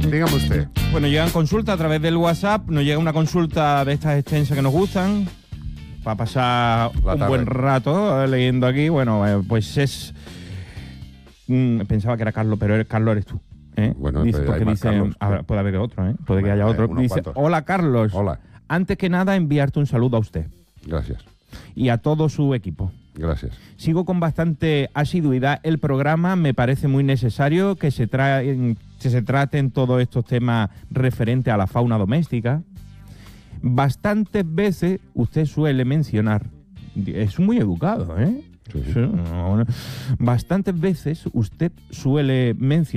Dígame usted. Bueno, llegan consultas a través del WhatsApp, nos llega una consulta de estas extensas que nos gustan, para pasar un buen rato leyendo aquí. Bueno, pues es... pensaba que era Carlos, pero Carlos eres tú. Bueno, dice, porque dice, Carlos, puede haber otro, puede que haya otro. Dice, hola Carlos. Hola. Antes que nada, enviarte un saludo a usted. Gracias. Y a todo su equipo. Gracias. Sigo con bastante asiduidad el programa, me parece muy necesario que se traten todos estos temas referentes a la fauna doméstica. Bastantes veces usted suele mencionar, es muy educado, Sí. Bastantes veces usted suele mencionar